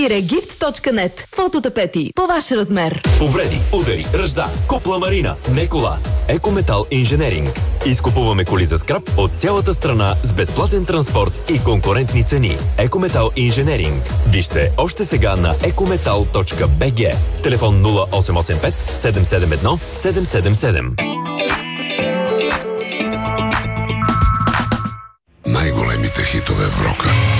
Gift.net. Фототапети по ваш размер. Повреди, удари, ръжда, купла марина, не кола. Екометал Инженеринг. Изкупуваме коли за скрап от цялата страна с безплатен транспорт и конкурентни цени. Екометал Инженеринг. Вижте още сега на ecometal.bg. Телефон 0885 771 777. Най-големите хитове в рока.